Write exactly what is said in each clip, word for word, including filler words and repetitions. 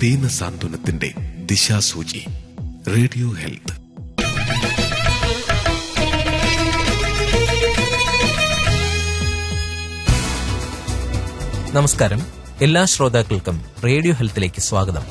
ദീന സാന്ത്വനത്തിന്റെ ദിശാസൂചി. Radio health. നമസ്കാരം. എല്ലാ ശ്രോതാക്കൾക്കും റേഡിയോ ഹെൽത്തിലേക്ക് സ്വാഗതം.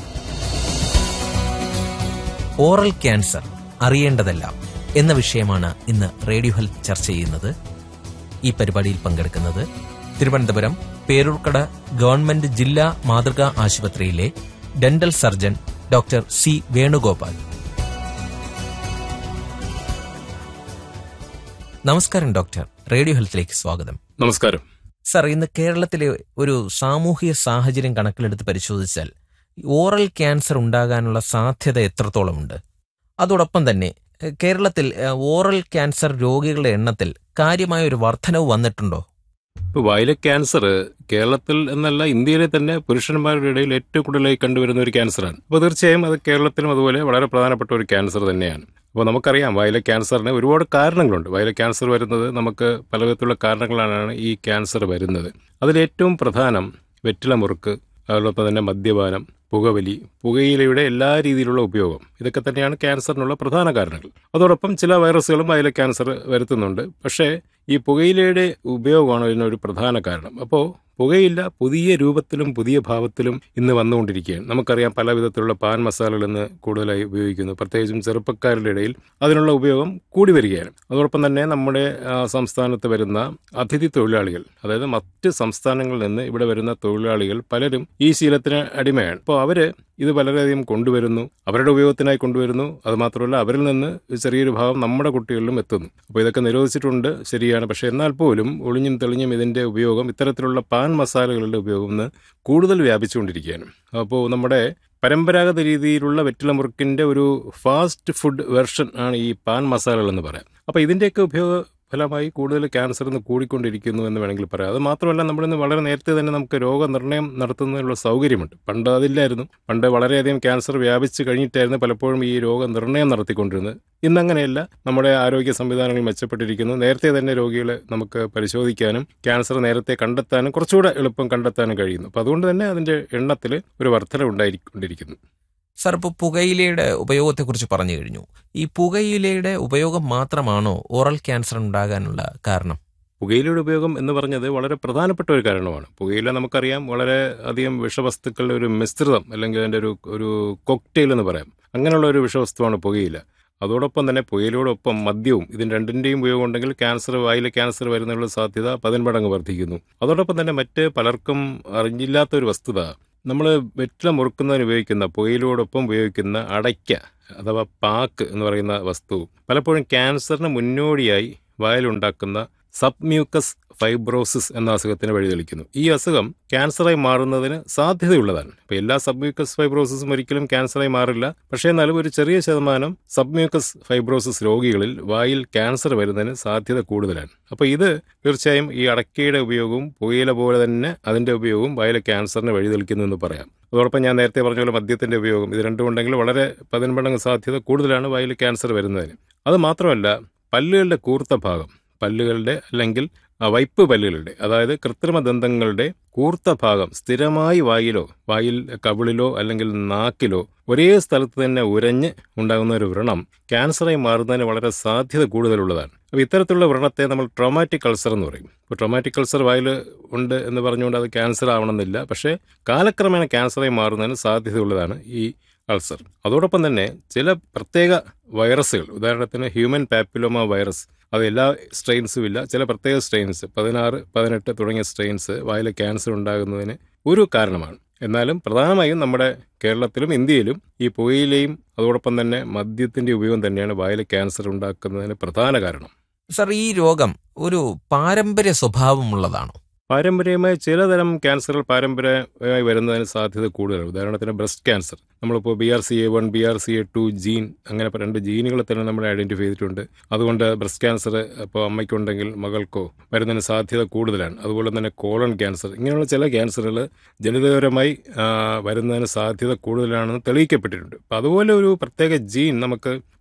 ഓറൽ ക്യാൻസർ അറിയേണ്ടതെല്ലാം എന്ന വിഷയമാണ് ഇന്ന് റേഡിയോ ഹെൽത്ത് ചർച്ച ചെയ്യുന്നത്. ഈ പരിപാടിയിൽ പങ്കെടുക്കുന്നത് തിരുവനന്തപുരം പേരൂർക്കട ഗവൺമെന്റ് ജില്ലാ മാതൃകാ ആശുപത്രിയിലെ dental surgeon doctor C Venugopal. നമസ്കാരം ഡോക്ടർ, റേഡിയോ ഹെൽത്തിലേക്ക് സ്വാഗതം. നമസ്കാരം സർ, ഇന്ന് കേരളത്തിലെ ഒരു സാമൂഹിക സാഹചര്യം കണക്കിലെടുത്ത് പരിശോധിച്ചാൽ ഓറൽ ക്യാൻസർ ഉണ്ടാകാനുള്ള സാധ്യത എത്രത്തോളമുണ്ട്? അതോടൊപ്പം തന്നെ കേരളത്തിൽ ഓറൽ ക്യാൻസർ രോഗികളുടെ എണ്ണത്തിൽ കാര്യമായ ഒരു വർധനവ് വന്നിട്ടുണ്ടോ? ഇപ്പോൾ വായിലെ ക്യാൻസർ കേരളത്തിൽ എന്നല്ല ഇന്ത്യയിലെ തന്നെ പുരുഷന്മാരുടെ ഇടയിൽ ഏറ്റവും കൂടുതലായി കണ്ടുവരുന്ന ഒരു ക്യാൻസറാണ്. അപ്പോൾ തീർച്ചയായും അത് കേരളത്തിലും അതുപോലെ വളരെ പ്രധാനപ്പെട്ട ഒരു ക്യാൻസർ തന്നെയാണ്. അപ്പോൾ നമുക്കറിയാം വായിലെ ക്യാൻസറിന് ഒരുപാട് കാരണങ്ങളുണ്ട്. വായിലെ ക്യാൻസർ വരുന്നത് നമുക്ക് പലവിധത്തിലുള്ള കാരണങ്ങളാണ് ഈ ക്യാൻസർ വരുന്നത്. അതിലേറ്റവും പ്രധാനം വെറ്റില മുറുക്ക്, അതോടൊപ്പം തന്നെ മദ്യപാനം, പുകവലി, പുകയിലയുടെ എല്ലാ രീതിയിലുള്ള ഉപയോഗം, ഇതൊക്കെ തന്നെയാണ് ക്യാൻസറിനുള്ള പ്രധാന കാരണങ്ങൾ. അതോടൊപ്പം ചില വൈറസുകളും വായിലെ ക്യാൻസർ വരുത്തുന്നുണ്ട്. പക്ഷേ ഈ പുകയിലയുടെ ഉപയോഗമാണ് ഇതിനൊരു പ്രധാന കാരണം. അപ്പോൾ പുകയില പുതിയ രൂപത്തിലും പുതിയ ഭാവത്തിലും ഇന്ന് വന്നുകൊണ്ടിരിക്കുകയാണ്. നമുക്കറിയാം പല വിധത്തിലുള്ള പാൻ മസാലകൾ ഇന്ന് കൂടുതലായി ഉപയോഗിക്കുന്നു. പ്രത്യേകിച്ചും ചെറുപ്പക്കാരുടെ ഇടയിൽ അതിനുള്ള ഉപയോഗം കൂടി വരികയാണ്. അതോടൊപ്പം തന്നെ നമ്മുടെ സംസ്ഥാനത്ത് വരുന്ന അതിഥി തൊഴിലാളികൾ, അതായത് മറ്റ് സംസ്ഥാനങ്ങളിൽ നിന്ന് ഇവിടെ വരുന്ന തൊഴിലാളികൾ പലരും ഈ ശീലത്തിന് അടിമയാണ്. അപ്പോൾ അവര് ഇത് വളരെയധികം കൊണ്ടുവരുന്നു, അവരുടെ ഉപയോഗത്തിനായി കൊണ്ടുവരുന്നു. അതുമാത്രമല്ല അവരിൽ നിന്ന് ചെറിയൊരു ഭാഗം നമ്മുടെ കുട്ടികളിലും എത്തുന്നു. അപ്പോൾ ഇതൊക്കെ നിരോധിച്ചിട്ടുണ്ട്, ശരിയാണ്. പക്ഷേ എന്നാൽ പോലും ഒളിഞ്ഞും തെളിഞ്ഞും ഇതിന്റെ ഉപയോഗം, ഇത്തരത്തിലുള്ള പാൻ മസാലകളുടെ ഉപയോഗം ഇന്ന് കൂടുതൽ വ്യാപിച്ചുകൊണ്ടിരിക്കുകയാണ്. അപ്പോൾ നമ്മുടെ പരമ്പരാഗത രീതിയിലുള്ള വെറ്റില മുറുക്കിന്റെ ഒരു ഫാസ്റ്റ് ഫുഡ് വെർഷൻ ആണ് ഈ പാൻ മസാലകൾ എന്ന് പറയാം. അപ്പോൾ ഇതിന്റെയൊക്കെ ഉപയോഗ ഫലമായി കൂടുതൽ ക്യാൻസർ ഇന്ന് കൂടിക്കൊണ്ടിരിക്കുന്നു എന്ന് വേണമെങ്കിൽ പറയാം. അത് മാത്രമല്ല, നമ്മളിന്ന് വളരെ നേരത്തെ തന്നെ നമുക്ക് രോഗനിർണയം നടത്തുന്നതിനുള്ള സൗകര്യമുണ്ട്. പണ്ട് അതില്ലായിരുന്നു. പണ്ട് വളരെയധികം ക്യാൻസർ വ്യാപിച്ച് കഴിഞ്ഞിട്ടായിരുന്നു പലപ്പോഴും ഈ രോഗനിർണയം നടത്തിക്കൊണ്ടിരുന്നത്. ഇന്നങ്ങനെയല്ല. നമ്മുടെ ആരോഗ്യ സംവിധാനങ്ങൾ മെച്ചപ്പെട്ടിരിക്കുന്നു. നേരത്തെ തന്നെ രോഗികളെ നമുക്ക് പരിശോധിക്കാനും ക്യാൻസർ നേരത്തെ കണ്ടെത്താനും കുറച്ചുകൂടെ എളുപ്പം കണ്ടെത്താനും കഴിയുന്നു. അപ്പോൾ അതുകൊണ്ട് തന്നെ അതിന്റെ എണ്ണത്തിൽ ഒരു വർധന ഉണ്ടായിക്കൊണ്ടിരിക്കുന്നു. സർ, ഇപ്പോൾ പുകയിലയുടെ ഉപയോഗത്തെക്കുറിച്ച് പറഞ്ഞു കഴിഞ്ഞു. ഈ പുകയിലയുടെ ഉപയോഗം മാത്രമാണോ ഓറൽ ക്യാൻസർ ഉണ്ടാകാനുള്ള കാരണം? പുകയിലയുടെ ഉപയോഗം എന്ന് പറഞ്ഞത് വളരെ പ്രധാനപ്പെട്ട ഒരു കാരണമാണ്. പുകയില നമുക്കറിയാം വളരെ അധികം വിഷവസ്തുക്കളുടെ ഒരു മിശ്രിതം, അല്ലെങ്കിൽ അതിൻ്റെ ഒരു ഒരു കോക്ടെയിൽ എന്ന് പറയാം. അങ്ങനെയുള്ള ഒരു വിഷവസ്തുവാണ് പുകയില. അതോടൊപ്പം തന്നെ പുകയിലയോടൊപ്പം മദ്യവും, ഇതിന് രണ്ടിൻ്റെയും ഉപയോഗം ഉണ്ടെങ്കിൽ ക്യാൻസർ, വായിലെ ക്യാൻസർ വരുന്നതിനുള്ള സാധ്യത പതിന്മടങ്ങ് വർദ്ധിക്കുന്നു. അതോടൊപ്പം തന്നെ മറ്റ് പലർക്കും അറിഞ്ഞില്ലാത്തൊരു വസ്തുത, നമ്മൾ വെറ്റില മുറുക്കുന്നതിന് ഉപയോഗിക്കുന്ന പുകയിലയോടൊപ്പം ഉപയോഗിക്കുന്ന അടയ്ക്ക അഥവാ പാക്ക് എന്ന് പറയുന്ന വസ്തു പലപ്പോഴും ക്യാൻസറിന് മുന്നോടിയായി വായിലുണ്ടാക്കുന്ന സബ്മ്യൂക്കസ് ഫൈബ്രോസിസ് എന്ന അസുഖത്തിന് വഴിതെളിക്കുന്നു. ഈ അസുഖം ക്യാൻസറായി മാറുന്നതിന് സാധ്യതയുള്ളതാണ്. ഇപ്പോൾ എല്ലാ സബ്മ്യൂക്കസ് ഫൈബ്രോസിസും ഒരിക്കലും ക്യാൻസറായി മാറില്ല. പക്ഷേ എന്നാലും ഒരു ചെറിയ ശതമാനം സബ്മ്യൂക്കസ് ഫൈബ്രോസിസ് രോഗികളിൽ വായിൽ ക്യാൻസർ വരുന്നതിന് സാധ്യത കൂടുതലാണ്. അപ്പോൾ ഇത് തീർച്ചയായും ഈ അടയ്ക്കയുടെ ഉപയോഗവും പുകയില പോലെ തന്നെ അതിന്റെ ഉപയോഗവും വായിലെ ക്യാൻസറിന് വഴിതെളിക്കുന്നു എന്ന് പറയാം. അതോടൊപ്പം ഞാൻ നേരത്തെ പറഞ്ഞ പോലെ മദ്യത്തിന്റെ ഉപയോഗം, ഇത് രണ്ടും ഉണ്ടെങ്കിൽ വളരെ പതിന്മടങ്ങ് സാധ്യത കൂടുതലാണ് വായിൽ ക്യാൻസർ വരുന്നതിന്. അത് മാത്രമല്ല, പല്ലുകളുടെ കൂർത്ത ഭാഗം, പല്ലുകളുടെ അല്ലെങ്കിൽ വൈപ്പ് പല്ലുകളുടെ, അതായത് കൃത്രിമ ദന്തങ്ങളുടെ കൂർത്ത ഭാഗം സ്ഥിരമായി വായിലോ വായിൽ കവിളിലോ അല്ലെങ്കിൽ നാക്കിലോ ഒരേ സ്ഥലത്ത് തന്നെ ഉരഞ്ഞ് ഉണ്ടാകുന്ന ഒരു വ്രണം ക്യാൻസറായി മാറുന്നതിന് വളരെ സാധ്യത കൂടുതലുള്ളതാണ്. അപ്പോൾ ഇത്തരത്തിലുള്ള വ്രണത്തെ നമ്മൾ ട്രോമാറ്റിക് അൾസർ എന്ന് പറയും. ഇപ്പോൾ ട്രോമാറ്റിക് അൾസർ വായിൽ ഉണ്ട് എന്ന് പറഞ്ഞുകൊണ്ട് അത് ക്യാൻസർ ആവണമെന്നില്ല. പക്ഷേ കാലക്രമേണ ക്യാൻസറായി മാറുന്നതിന് സാധ്യതയുള്ളതാണ് ഈ അൾസർ. അതോടൊപ്പം തന്നെ ചില പ്രത്യേക വൈറസുകൾ, ഉദാഹരണത്തിന് ഹ്യൂമൻ പാപ്പിലോമ വൈറസ്, അത് എല്ലാ സ്ട്രെയിൻസും ഇല്ല, ചില പ്രത്യേക സ്ട്രെയിൻസ്, പതിനാറ് പതിനെട്ട് തുടങ്ങിയ സ്ട്രെയിൻസ് വായിലെ ക്യാൻസർ ഉണ്ടാകുന്നതിന് ഒരു കാരണമാണ്. എന്നാലും പ്രധാനമായും നമ്മുടെ കേരളത്തിലും ഇന്ത്യയിലും ഈ പുകയിലയും അതോടൊപ്പം തന്നെ മദ്യത്തിന്റെ ഉപയോഗം തന്നെയാണ് വായിലെ ക്യാൻസർ ഉണ്ടാക്കുന്നതിന് പ്രധാന കാരണം. സർ, ഈ രോഗം ഒരു പാരമ്പര്യ സ്വഭാവമുള്ളതാണോ? പാരമ്പര്യമായി ചിലതരം ക്യാൻസറുകൾ പാരമ്പര്യമായി വരുന്നതിന് സാധ്യത കൂടുതലാണ്. ഉദാഹരണത്തിന് ബ്രസ്റ്റ് ക്യാൻസർ, നമ്മളിപ്പോൾ B R C A one B R C A to gene, അങ്ങനെ രണ്ട് ജീനുകളെ തന്നെ നമ്മൾ ഐഡന്റിഫൈ ചെയ്തിട്ടുണ്ട്. അതുകൊണ്ട് ബ്രസ്റ്റ് ക്യാൻസർ ഇപ്പോൾ അമ്മയ്ക്കുണ്ടെങ്കിൽ മകൾക്കോ വരുന്നതിന് സാധ്യത കൂടുതലാണ്. അതുപോലെ തന്നെ കോളൺ ക്യാൻസർ, ഇങ്ങനെയുള്ള ചില ക്യാൻസറുകൾ ജനിതകപരമായി വരുന്നതിന് സാധ്യത കൂടുതലാണെന്ന് തെളിയിക്കപ്പെട്ടിട്ടുണ്ട്. അപ്പം അതുപോലെ ഒരു പ്രത്യേക ജീൻ നമുക്ക്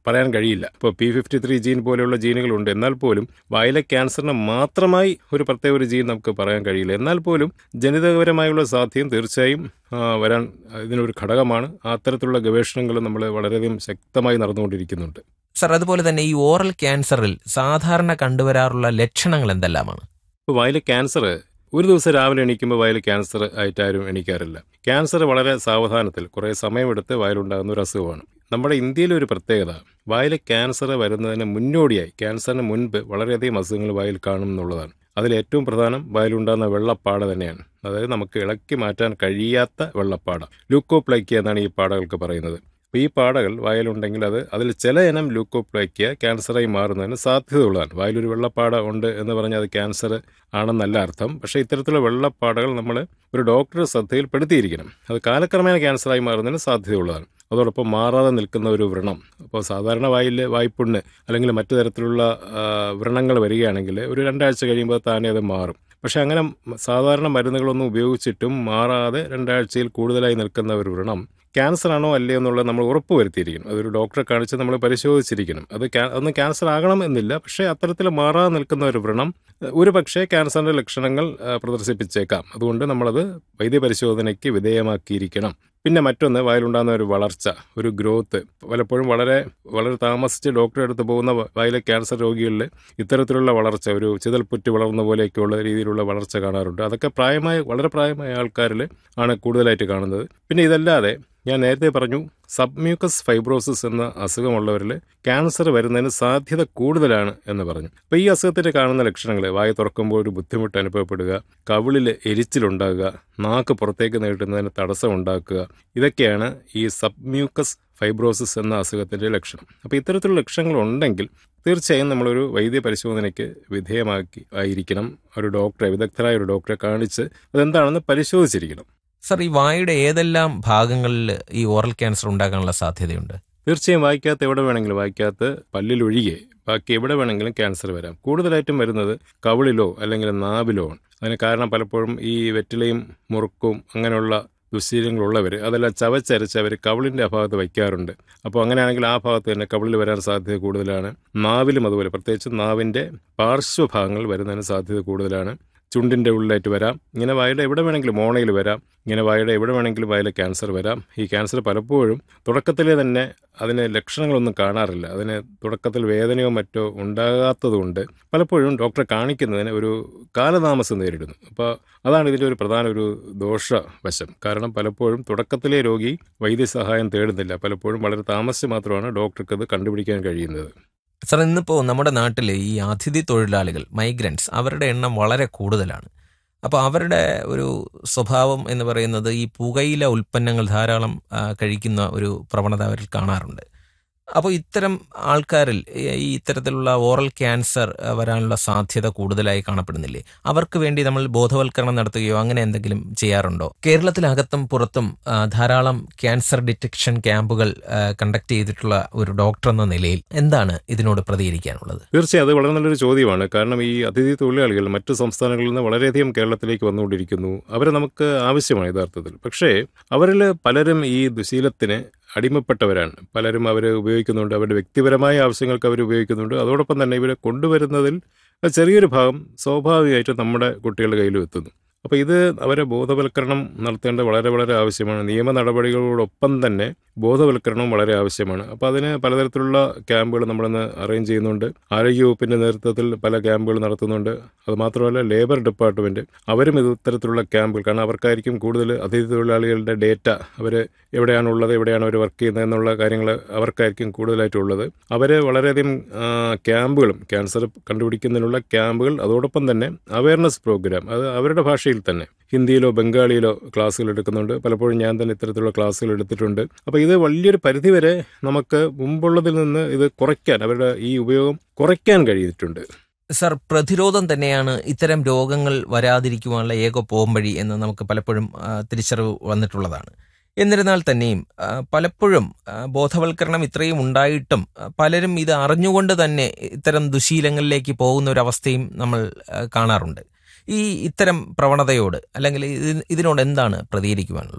പറയാൻ കഴിയില്ല. ഇപ്പോൾ പി ഫിഫ്റ്റി ത്രീ ജീൻ പോലെയുള്ള ജീനുകളുണ്ട്. എന്നാൽ പോലും വായിലെ ക്യാൻസറിന് മാത്രമായി ഒരു പ്രത്യേക ഒരു ജീൻ നമുക്ക് പറയാൻ കഴിയില്ല. എന്നാൽ പോലും ജനിതകപരമായുള്ള സാധ്യത തീർച്ചയായും വരാൻ ഇതിനൊരു ഘടകമാണ്. അത്തരത്തിലുള്ള ഗവേഷണങ്ങൾ നമ്മൾ വളരെയധികം ശക്തമായി നടന്നുകൊണ്ടിരിക്കുന്നുണ്ട്. സർ, അതുപോലെ തന്നെ ഈ ഓറൽ ക്യാൻസറിൽ സാധാരണ കണ്ടുവരാറുള്ള ലക്ഷണങ്ങൾ എന്തെല്ലാമാണ്? ഇപ്പോൾ വായിലെ ക്യാൻസർ ഒരു ദിവസം രാവിലെ എണീക്കുമ്പോൾ വായിൽ ക്യാൻസർ ആയിട്ടാരും എണീക്കാറില്ല. ക്യാൻസർ വളരെ സാവധാനത്തിൽ കുറേ സമയമെടുത്ത് വായിലുണ്ടാകുന്ന ഒരു അസുഖമാണ്. നമ്മുടെ ഇന്ത്യയിലെ ഒരു പ്രത്യേകത, വായിലെ ക്യാൻസർ വരുന്നതിന് മുന്നോടിയായി, ക്യാൻസറിന് മുൻപ് വളരെയധികം അസുഖങ്ങൾ വായിൽ കാണും എന്നുള്ളതാണ്. അതിൽ ഏറ്റവും പ്രധാനം വായിലുണ്ടാകുന്ന വെള്ളപ്പാട തന്നെയാണ്. അതായത് നമുക്ക് ഇളക്കി മാറ്റാൻ കഴിയാത്ത വെള്ളപ്പാട, ലൂക്കോപ്ലൈക്കിയ എന്നാണ് ഈ പാടകൾക്ക് പറയുന്നത്. അപ്പോൾ ഈ പാടകൾ വായിലുണ്ടെങ്കിൽ അത് അതിൽ ചില ഇനം ലൂക്കോപ്ലൈക്കിയ ക്യാൻസറായി മാറുന്നതിന് സാധ്യതയുള്ളതാണ്. വായിലൊരു വെള്ളപ്പാട ഉണ്ട് എന്ന് പറഞ്ഞാൽ അത് ക്യാൻസർ ആണെന്നല്ല അർത്ഥം. പക്ഷേ ഇത്തരത്തിലുള്ള വെള്ളപ്പാടകൾ നമ്മൾ ഒരു ഡോക്ടറുടെ ശ്രദ്ധയിൽപ്പെടുത്തിയിരിക്കണം. അത് കാലക്രമേണ ക്യാൻസറായി മാറുന്നതിന് സാധ്യതയുള്ളതാണ്. അതോടൊപ്പം മാറാതെ നിൽക്കുന്ന ഒരു വ്രണം, അപ്പോൾ സാധാരണ വായിൽ വായ്പുണ്ണ് അല്ലെങ്കിൽ മറ്റു തരത്തിലുള്ള വ്രണങ്ങൾ വരികയാണെങ്കിൽ ഒരു രണ്ടാഴ്ച കഴിയുമ്പോൾ താനെ അത് മാറും. പക്ഷെ അങ്ങനെ സാധാരണ മരുന്നുകളൊന്നും ഉപയോഗിച്ചിട്ടും മാറാതെ രണ്ടാഴ്ചയിൽ കൂടുതലായി നിൽക്കുന്ന ഒരു വ്രണം ക്യാൻസർ ആണോ അല്ലയോ എന്നുള്ളത് നമ്മൾ ഉറപ്പ് വരുത്തിയിരിക്കണം. അതൊരു ഡോക്ടറെ കാണിച്ച് നമ്മൾ പരിശോധിച്ചിരിക്കണം. അത് അതൊന്ന് ക്യാൻസർ ആകണം എന്നില്ല. പക്ഷേ അത്തരത്തിൽ മാറാതെ നിൽക്കുന്ന ഒരു വ്രണം ഒരു പക്ഷേ ക്യാൻസറിൻ്റെ ലക്ഷണങ്ങൾ പ്രദർശിപ്പിച്ചേക്കാം. അതുകൊണ്ട് നമ്മളത് വൈദ്യപരിശോധനയ്ക്ക് വിധേയമാക്കിയിരിക്കണം. പിന്നെ മറ്റൊന്ന്, വായിലുണ്ടാകുന്ന ഒരു വളർച്ച, ഒരു ഗ്രോത്ത്. പലപ്പോഴും വളരെ വളരെ താമസിച്ച് ഡോക്ടറെ അടുത്ത് പോകുന്ന വായിലെ ക്യാൻസർ രോഗികളിൽ ഇത്തരത്തിലുള്ള വളർച്ച, ഒരു ചിതൽപ്പുറ്റ് വളർന്ന പോലെയൊക്കെയുള്ള രീതിയിലുള്ള വളർച്ച കാണാറുണ്ട്. അതൊക്കെ പ്രായമായ വളരെ പ്രായമായ ആൾക്കാരിൽ ആണ് കൂടുതലായിട്ട് കാണുന്നത്. പിന്നെ ഇതല്ലാതെ ഞാൻ നേരത്തെ പറഞ്ഞു, സബ്മ്യൂക്കസ് ഫൈബ്രോസിസ് എന്ന അസുഖമുള്ളവരിൽ ക്യാൻസർ വരുന്നതിന് സാധ്യത കൂടുതലാണ് എന്ന് പറഞ്ഞു. അപ്പോൾ ഈ അസുഖത്തിന് കാണുന്ന ലക്ഷണങ്ങൾ, വായ തുറക്കുമ്പോൾ ഒരു ബുദ്ധിമുട്ട് അനുഭവപ്പെടുക, കവിളിൽ എരിച്ചിലുണ്ടാകുക, നാക്ക് പുറത്തേക്ക് നീട്ടുന്നതിന് തടസ്സം ഉണ്ടാക്കുക, ഇതൊക്കെയാണ് ഈ സബ്മ്യൂക്കസ് ഫൈബ്രോസിസ് എന്ന അസുഖത്തിൻ്റെ ലക്ഷണം. അപ്പോൾ ഇത്തരത്തിലുള്ള ലക്ഷണങ്ങൾ ഉണ്ടെങ്കിൽ തീർച്ചയായും നമ്മളൊരു വൈദ്യ പരിശോധനയ്ക്ക് വിധേയമാക്കി ആയിരിക്കണം. ഒരു ഡോക്ടറെ, വിദഗ്ധരായ ഒരു ഡോക്ടറെ കാണിച്ച് അതെന്താണെന്ന് പരിശോധിച്ചിരിക്കണം. സർ, ഈ വായുടെ ഏതെല്ലാം ഭാഗങ്ങളിൽ ഈ ഓറൽ ക്യാൻസർ ഉണ്ടാകാനുള്ള സാധ്യതയുണ്ട്? തീർച്ചയായും വായിക്കകത്ത് എവിടെ വേണമെങ്കിലും, വായിക്കകത്ത് പല്ലിലൊഴികെ ബാക്കി എവിടെ വേണമെങ്കിലും ക്യാൻസർ വരാം. കൂടുതലായിട്ടും വരുന്നത് കവിളിലോ അല്ലെങ്കിൽ നാവിലോ ആണ്. അതിന് കാരണം പലപ്പോഴും ഈ വെറ്റിലയും മുറുക്കും അങ്ങനെയുള്ള ദുശ്ശീലങ്ങളുള്ളവർ അതെല്ലാം ചവച്ചരച്ച് അവർ കവിളിൻ്റെ ആ ഭാഗത്ത് വയ്ക്കാറുണ്ട്. അപ്പോൾ അങ്ങനെയാണെങ്കിൽ ആ ഭാഗത്ത് തന്നെ കവിളിൽ വരാൻ സാധ്യത കൂടുതലാണ്. നാവിലും അതുപോലെ, പ്രത്യേകിച്ച് നാവിൻ്റെ പാർശ്വഭാഗങ്ങൾ വരുന്നതിന് സാധ്യത കൂടുതലാണ്. ചുണ്ടിൻ്റെ ഉള്ളിലായിട്ട് വരാം. ഇങ്ങനെ വായുടെ എവിടെ വേണമെങ്കിലും, മോണയിൽ വരാം. ഇങ്ങനെ വായുടെ എവിടെ വേണമെങ്കിലും വായിലെ ക്യാൻസർ വരാം. ഈ ക്യാൻസർ പലപ്പോഴും തുടക്കത്തിലെ തന്നെ അതിന് ലക്ഷണങ്ങളൊന്നും കാണാറില്ല. അതിന് തുടക്കത്തിൽ വേദനയോ മറ്റോ ഉണ്ടാകാത്തതുകൊണ്ട് പലപ്പോഴും ഡോക്ടറെ കാണിക്കുന്നതിന് ഒരു കാലതാമസം നേരിടുന്നു. അപ്പോൾ അതാണ് ഇതിൻ്റെ ഒരു പ്രധാന ഒരു ദോഷവശം. കാരണം പലപ്പോഴും തുടക്കത്തിലെ രോഗി വൈദ്യസഹായം തേടുന്നില്ല. പലപ്പോഴും വളരെ താമസിച്ച് മാത്രമാണ് ഡോക്ടർക്ക് ഇത് കണ്ടുപിടിക്കാൻ കഴിയുന്നത്. സർ, ഇന്നിപ്പോൾ നമ്മുടെ നാട്ടിൽ ഈ അതിഥി തൊഴിലാളികൾ, മൈഗ്രൻസ്, അവരുടെ എണ്ണം വളരെ കൂടുതലാണ്. അപ്പോൾ അവരുടെ ഒരു സ്വഭാവം എന്ന് പറയുന്നത് ഈ പുകയില ഉൽപ്പന്നങ്ങൾ ധാരാളം കഴിക്കുന്ന ഒരു പ്രവണത അവരിൽ കാണാറുണ്ട്. അപ്പോൾ ഇത്തരം ആൾക്കാരിൽ ഈ ഇത്തരത്തിലുള്ള ഓറൽ ക്യാൻസർ വരാനുള്ള സാധ്യത കൂടുതലായി കാണപ്പെടുന്നില്ലേ? അവർക്ക് വേണ്ടി നമ്മൾ ബോധവൽക്കരണം നടത്തുകയോ അങ്ങനെ എന്തെങ്കിലും ചെയ്യാറുണ്ടോ? കേരളത്തിലകത്തും പുറത്തും ധാരാളം ക്യാൻസർ ഡിറ്റക്ഷൻ ക്യാമ്പുകൾ കണ്ടക്ട് ചെയ്തിട്ടുള്ള ഒരു ഡോക്ടർ എന്ന നിലയിൽ എന്താണ് ഇതിനോട് പ്രതികരിക്കാനുള്ളത്? തീർച്ചയായും അത് വളരെ നല്ലൊരു ചോദ്യമാണ്. കാരണം ഈ അതിഥി തൊഴിലാളികൾ മറ്റു സംസ്ഥാനങ്ങളിൽ നിന്ന് വളരെയധികം കേരളത്തിലേക്ക് വന്നുകൊണ്ടിരിക്കുന്നു. അവരെ നമുക്ക് ആവശ്യമാണ് യഥാർത്ഥത്തിൽ. പക്ഷേ അവരിൽ പലരും ഈ ദുശീലത്തിന് അടിമപ്പെട്ടവരാണ്. പലരും അവർ ഉപയോഗിക്കുന്നുണ്ട്, അവരുടെ വ്യക്തിപരമായ ആവശ്യങ്ങൾക്ക് അവർ ഉപയോഗിക്കുന്നുണ്ട്. അതോടൊപ്പം തന്നെ ഇവരെ കൊണ്ടുവരുന്നതിൽ ചെറിയൊരു ഭാഗം സ്വാഭാവികമായിട്ട് നമ്മുടെ കുട്ടികളുടെ കയ്യിലും എത്തുന്നു. അപ്പോൾ ഇത് അവരെ ബോധവൽക്കരണം നടത്തേണ്ടത് വളരെ വളരെ ആവശ്യമാണ്. നിയമ നടപടികളോടൊപ്പം തന്നെ ബോധവൽക്കരണവും വളരെ ആവശ്യമാണ്. അപ്പോൾ അതിന് പലതരത്തിലുള്ള ക്യാമ്പുകൾ നമ്മളിന്ന് അറേഞ്ച് ചെയ്യുന്നുണ്ട്. ആരോഗ്യവകുപ്പിൻ്റെ നേതൃത്വത്തിൽ പല ക്യാമ്പുകൾ നടത്തുന്നുണ്ട്. അതുമാത്രമല്ല ലേബർ ഡിപ്പാർട്ട്മെൻറ്റ് അവരും ഇത്തരത്തിലുള്ള ക്യാമ്പുകൾ, കാരണം അവർക്കായിരിക്കും കൂടുതൽ അതിഥി തൊഴിലാളികളുടെ ഡേറ്റ, അവർ എവിടെയാണുള്ളത്, എവിടെയാണ് അവർ വർക്ക് ചെയ്യുന്നത് എന്നുള്ള കാര്യങ്ങൾ അവർക്കായിരിക്കും കൂടുതലായിട്ടുള്ളത്. അവർ വളരെയധികം ക്യാമ്പുകളും ക്യാൻസർ കണ്ടുപിടിക്കുന്നതിനുള്ള ക്യാമ്പുകൾ, അതോടൊപ്പം തന്നെ അവയർനെസ് പ്രോഗ്രാം, അത് അവരുടെ ഭാഷയിൽ തന്നെ ഹിന്ദിയിലോ ബംഗാളിയിലോ ക്ലാസ്സുകൾ എടുക്കുന്നുണ്ട്. പലപ്പോഴും ഞാൻ തന്നെ ഇത്തരത്തിലുള്ള ക്ലാസ്സുകൾ എടുത്തിട്ടുണ്ട്. അപ്പോൾ ഇത് വലിയൊരു പരിധിവരെ നമുക്ക് മുമ്പുള്ളതിൽ നിന്ന് ഇത് കുറയ്ക്കാൻ, അവരുടെ ഈ ഉപയോഗം കുറയ്ക്കാൻ കഴിഞ്ഞിട്ടുണ്ട്. സർ, പ്രതിരോധം തന്നെയാണ് ഇത്തരം രോഗങ്ങൾ വരാതിരിക്കുവാനുള്ള ഏക പോംവഴി എന്ന് നമുക്ക് പലപ്പോഴും തിരിച്ചറിവ് വന്നിട്ടുള്ളതാണ്. എന്നിരുന്നാൽ തന്നെയും പലപ്പോഴും ബോധവൽക്കരണം ഇത്രയും ഉണ്ടായിട്ടും പലരും ഇത് അറിഞ്ഞുകൊണ്ട് തന്നെ ഇത്തരം ദുശീലങ്ങളിലേക്ക് പോകുന്ന ഒരു അവസ്ഥയും നമ്മൾ കാണാറുണ്ട്. ഈ ഇത്തരം പ്രവണതയോട് അല്ലെങ്കിൽ ഇതിനോട് എന്താണ് പ്രതികരിക്കുവാനുള്ളത്?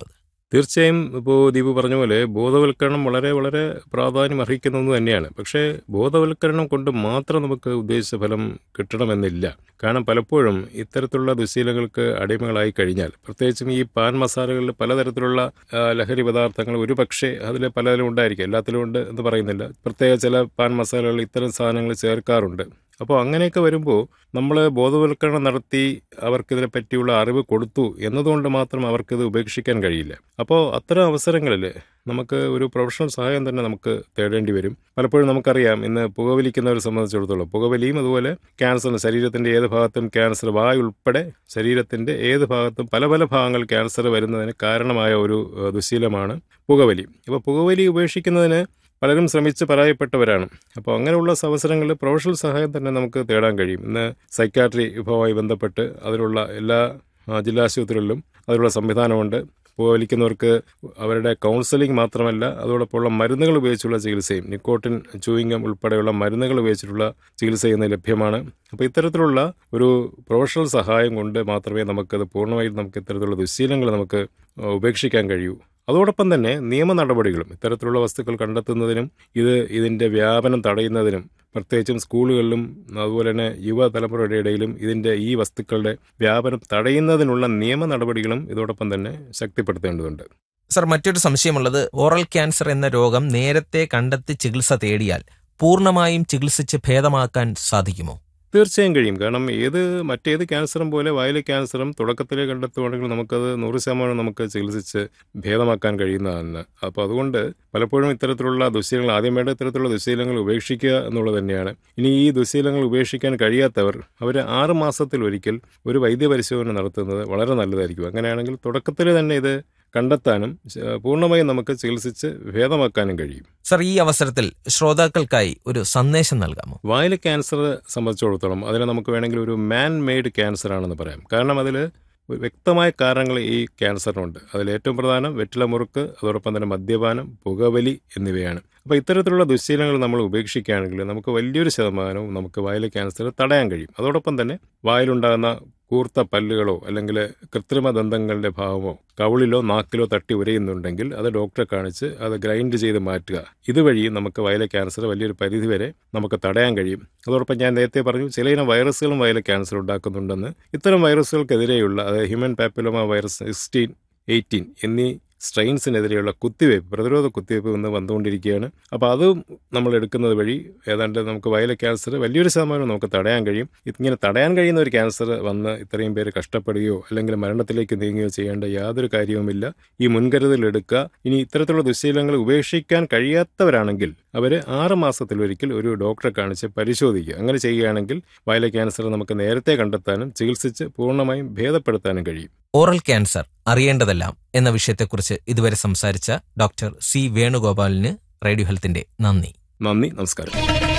തീർച്ചയായും ഇപ്പോൾ ദീപ് പറഞ്ഞ പോലെ ബോധവൽക്കരണം വളരെ വളരെ പ്രാധാന്യം അർഹിക്കുന്ന ഒന്ന് തന്നെയാണ്. പക്ഷേ ബോധവൽക്കരണം കൊണ്ട് മാത്രം നമുക്ക് ഉദ്ദേശിച്ച ഫലം കിട്ടണമെന്നില്ല. കാരണം പലപ്പോഴും ഇത്തരത്തിലുള്ള ദുശ്ശീലങ്ങൾക്ക് അടിമകളായി കഴിഞ്ഞാൽ, പ്രത്യേകിച്ചും ഈ പാൻ മസാലകളിൽ പലതരത്തിലുള്ള ലഹരി പദാർത്ഥങ്ങൾ ഒരു പക്ഷേ അതിൽ പലതിലും ഉണ്ടായിരിക്കും, എല്ലാത്തിലും ഉണ്ട് എന്ന് പറയുന്നില്ല. പ്രത്യേക ചില പാൻ മസാലകൾ ഇത്തരം സാധനങ്ങൾ ചേർക്കാറുണ്ട്. അപ്പോൾ അങ്ങനെയൊക്കെ വരുമ്പോൾ നമ്മൾ ബോധവൽക്കരണം നടത്തി അവർക്കിതിനെ പറ്റിയുള്ള അറിവ് കൊടുത്തു എന്നതുകൊണ്ട് മാത്രം അവർക്കിത് ഉപേക്ഷിക്കാൻ കഴിയില്ല. അപ്പോൾ അത്തരം അവസരങ്ങളിൽ നമുക്ക് ഒരു പ്രൊഫഷണൽ സഹായം തന്നെ നമുക്ക് തേടേണ്ടി വരും. പലപ്പോഴും നമുക്കറിയാം, ഇന്ന് പുകവലിക്കുന്നവരെ സംബന്ധിച്ചിടത്തോളം പുകവലിയും അതുപോലെ ക്യാൻസറിന് ശരീരത്തിൻ്റെ ഏത് ഭാഗത്തും ക്യാൻസർ, വായു ഉൾപ്പെടെ ശരീരത്തിൻ്റെ ഏത് ഭാഗത്തും പല പല ഭാഗങ്ങൾ ക്യാൻസർ വരുന്നതിന് കാരണമായ ഒരു ദുശ്ശീലമാണ് പുകവലി. അപ്പോൾ പുകവലി ഉപേക്ഷിക്കുന്നതിന് പലരും ശ്രമിച്ച് പരാജയപ്പെട്ടവരാണ്. അപ്പോൾ അങ്ങനെയുള്ള അവസരങ്ങളിൽ പ്രൊഫഷണൽ സഹായം തന്നെ നമുക്ക് തേടാൻ കഴിയും. ഇന്ന് സൈക്കാട്രി വിഭാഗവുമായി ബന്ധപ്പെട്ട് അതിലുള്ള എല്ലാ ജില്ലാ ആശുപത്രികളിലും അതിനുള്ള സംവിധാനമുണ്ട്. പുകവലിക്കുന്നവർക്ക് അവരുടെ കൗൺസിലിംഗ് മാത്രമല്ല, അതോടൊപ്പമുള്ള മരുന്നുകൾ ഉപയോഗിച്ചുള്ള ചികിത്സയും, നിക്കോട്ടിൻ ചൂയിങ്ങം ഉൾപ്പെടെയുള്ള മരുന്നുകൾ ഉപയോഗിച്ചിട്ടുള്ള ചികിത്സ ഇന്ന് ലഭ്യമാണ്. അപ്പോൾ ഇത്തരത്തിലുള്ള ഒരു പ്രൊഫഷണൽ സഹായം കൊണ്ട് മാത്രമേ നമുക്കത് പൂർണ്ണമായും നമുക്ക് ഇത്തരത്തിലുള്ള ദുശ്ശീലങ്ങൾ നമുക്ക് ഉപേക്ഷിക്കാൻ കഴിയൂ. അതോടൊപ്പം തന്നെ നിയമ നടപടികളും ഇത്തരത്തിലുള്ള വസ്തുക്കൾ കണ്ടെത്തുന്നതിനും ഇത് ഇതിൻ്റെ വ്യാപനം തടയുന്നതിനും, പ്രത്യേകിച്ചും സ്കൂളുകളിലും അതുപോലെ തന്നെ യുവതലമുറയുടെ ഇടയിലും ഇതിൻ്റെ ഈ വസ്തുക്കളുടെ വ്യാപനം തടയുന്നതിനുള്ള നിയമ നടപടികളും ഇതോടൊപ്പം തന്നെ ശക്തിപ്പെടുത്തേണ്ടതുണ്ട്. സർ, മറ്റൊരു സംശയമുള്ളത്, ഓറൽ ക്യാൻസർ എന്ന രോഗം നേരത്തെ കണ്ടെത്തി ചികിത്സ തേടിയാൽ പൂർണ്ണമായും ചികിത്സിച്ച് ഭേദമാക്കാൻ സാധിക്കുമോ? തീർച്ചയായും കഴിയും. കാരണം ഏത് മറ്റേത് ക്യാൻസറും പോലെ വായിലെ ക്യാൻസറും തുടക്കത്തിലേ കണ്ടെത്തുവാണെങ്കിൽ നമുക്കത് നൂറ് ശതമാനം നമുക്ക് ചികിത്സിച്ച് ഭേദമാക്കാൻ കഴിയുന്നതാണ്. അപ്പോൾ അതുകൊണ്ട് പലപ്പോഴും ഇത്തരത്തിലുള്ള ദുശ്ശീലങ്ങൾ, ആദ്യം വേണ്ട ഇത്തരത്തിലുള്ള ദുശ്ശീലങ്ങൾ ഉപേക്ഷിക്കുക എന്നുള്ളത് തന്നെയാണ്. ഇനി ഈ ദുശ്ശീലങ്ങൾ ഉപേക്ഷിക്കാൻ കഴിയാത്തവർ അവർ ആറ് മാസത്തിൽ ഒരിക്കൽ ഒരു വൈദ്യപരിശോധന നടത്തുന്നത് വളരെ നല്ലതായിരിക്കും. അങ്ങനെയാണെങ്കിൽ തുടക്കത്തിൽ തന്നെ ഇത് കണ്ടെത്താനും പൂർണ്ണമായും നമുക്ക് ചികിത്സിച്ച് ഭേദമാക്കാനും കഴിയും. സർ, ഈ അവസരത്തിൽ ശ്രോതാക്കൾക്കായി ഒരു സന്ദേശം നൽകാമോ? വായിലെ ക്യാൻസർ സംബന്ധിച്ചിടത്തോളം അതിനെ നമുക്ക് വേണമെങ്കിൽ ഒരു മാൻ മെയ്ഡ് ക്യാൻസർ ആണെന്ന് പറയാം. കാരണം അതിൽ വ്യക്തമായ കാരണങ്ങൾ ഈ ക്യാൻസറിനുണ്ട്. അതിൽ ഏറ്റവും പ്രധാനം വെറ്റില മുറുക്ക്, അതോടൊപ്പം തന്നെ മദ്യപാനം, പുകവലി എന്നിവയാണ്. അപ്പോൾ ഇത്തരത്തിലുള്ള ദുശ്ശീലങ്ങൾ നമ്മൾ ഉപേക്ഷിക്കുകയാണെങ്കിൽ നമുക്ക് വലിയൊരു ശതമാനവും നമുക്ക് വായിലെ ക്യാൻസർ തടയാൻ കഴിയും. അതോടൊപ്പം തന്നെ വായിലുണ്ടാകുന്ന കൂർത്ത പല്ലുകളോ അല്ലെങ്കിൽ കൃത്രിമ ദന്തങ്ങളുടെ ഭാഗമോ കവിളിലോ നാക്കിലോ തട്ടി ഉരയുന്നുണ്ടെങ്കിൽ അത് ഡോക്ടറെ കാണിച്ച് അത് ഗ്രൈൻഡ് ചെയ്ത് മാറ്റുക. ഇതുവഴി നമുക്ക് വയലെ ക്യാൻസർ വലിയൊരു പരിധിവരെ നമുക്ക് തടയാൻ കഴിയും. അതോടൊപ്പം ഞാൻ നേരത്തെ പറഞ്ഞു, ചിലയിനം വൈറസുകളും വയലെ ക്യാൻസർ ഉണ്ടാക്കുന്നുണ്ടെന്ന്. ഇത്തരം വൈറസുകൾക്കെതിരെയുള്ള അതായത് human papilloma virus sixteen eighteen എന്നീ സ്ട്രെയിൻസിനെതിരെയുള്ള കുത്തിവയ്പ്, പ്രതിരോധ കുത്തിവയ്പ് ഇന്ന് വന്നുകൊണ്ടിരിക്കുകയാണ്. അപ്പോൾ അതും നമ്മൾ എടുക്കുന്നത് വഴി ഏതാണ്ട് നമുക്ക് വയലെ ക്യാൻസർ വലിയൊരു ശതമാനം നമുക്ക് തടയാൻ കഴിയും. ഇങ്ങനെ തടയാൻ കഴിയുന്ന ഒരു ക്യാൻസർ വന്ന് ഇത്രയും പേര് കഷ്ടപ്പെടുകയോ അല്ലെങ്കിൽ മരണത്തിലേക്ക് നീങ്ങുകയോ ചെയ്യേണ്ട യാതൊരു കാര്യവുമില്ല. ഈ മുൻകരുതൽ എടുക്കുക. ഇനി ഇത്തരത്തിലുള്ള ദുശ്ശീലങ്ങൾ ഉപേക്ഷിക്കാൻ കഴിയാത്തവരാണെങ്കിൽ അവർ ആറ് മാസത്തിലൊരിക്കൽ ഒരു ഡോക്ടറെ കാണിച്ച് പരിശോധിക്കുക. അങ്ങനെ ചെയ്യുകയാണെങ്കിൽ വയലെ ക്യാൻസർ നമുക്ക് നേരത്തെ കണ്ടെത്താനും ചികിത്സിച്ച് പൂർണ്ണമായും ഭേദപ്പെടുത്താനും കഴിയും. ഓറൽ ക്യാൻസർ അറിയേണ്ടതെല്ലാം എന്ന വിഷയത്തെക്കുറിച്ച് ഇതുവരെ സംസാരിച്ച ഡോക്ടർ സി വേണുഗോപാലിന് റേഡിയോ ഹെൽത്തിന്റെ നന്ദി. നന്ദി, നമസ്കാരം.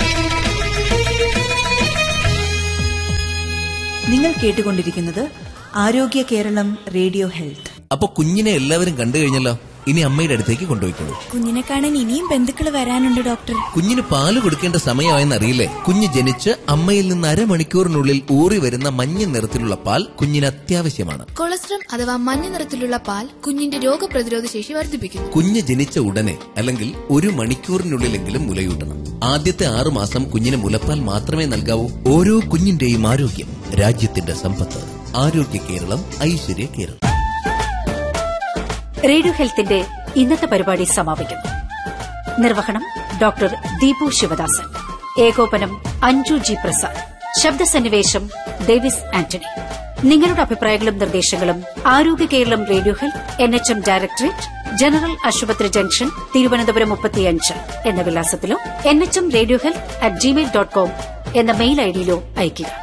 നിങ്ങൾ കേട്ടുകൊണ്ടിരിക്കുന്നത് ആരോഗ്യ കേരളം റേഡിയോ ഹെൽത്ത്. അപ്പൊ കുഞ്ഞിനെ എല്ലാവരും കണ്ടു കഴിഞ്ഞല്ലോ. ഇനി അമ്മയുടെ അടുത്തേക്ക് കൊണ്ടുപോയിക്കോളൂ. കുഞ്ഞിനെ കാണാൻ ഇനിയും ബന്ധുക്കൾ വരാനുണ്ട് ഡോക്ടർ. കുഞ്ഞിന് പാല് കൊടുക്കേണ്ട സമയമായെന്ന് അറിയില്ലേ? കുഞ്ഞ് ജനിച്ച് അമ്മയിൽ നിന്ന് അരമണിക്കൂറിനുള്ളിൽ ഊറി വരുന്ന മഞ്ഞ നിറത്തിലുള്ള പാൽ കുഞ്ഞിന് അത്യാവശ്യമാണ്. കൊളസ്ട്രം അഥവാ മഞ്ഞ നിറത്തിലുള്ള പാൽ കുഞ്ഞിന്റെ രോഗപ്രതിരോധ ശേഷി വർദ്ധിപ്പിക്കുന്നു. കുഞ്ഞ് ജനിച്ച ഉടനെ അല്ലെങ്കിൽ ഒരു മണിക്കൂറിനുള്ളിലെങ്കിലും മുലയൂട്ടണം. ആദ്യത്തെ ആറു മാസം കുഞ്ഞിന് മുലപ്പാൽ മാത്രമേ നൽകാവൂ. ഓരോ കുഞ്ഞിന്റെയും ആരോഗ്യം രാജ്യത്തിന്റെ സമ്പത്ത്. ആരോഗ്യ കേരളം, ഐശ്വര്യ കേരളം. റേഡിയോ ഹെൽത്തിന്റെ ഇന്നത്തെ പരിപാടി സമാപിക്കുന്നു. നിർവഹണം ഡോക്ടർ ദീപു ശിവദാസൻ. ഏകോപനം അഞ്ജു ജി പ്രസാദ്. ശബ്ദസന്നിവേശം ഡേവിസ് ആന്റണി. നിങ്ങളുടെ അഭിപ്രായങ്ങളും നിർദ്ദേശങ്ങളും ആരോഗ്യ Keralam radio health, N H M directorate, general ആശുപത്രി ജംഗ്ഷൻ, തിരുവനന്തപുരം മുപ്പത്തിയഞ്ച് എന്ന വിലാസത്തിലോ N H M radio health at Gmail dot com എന്ന മെയിൽ ഐഡിയിലോ അയയ്ക്കുക.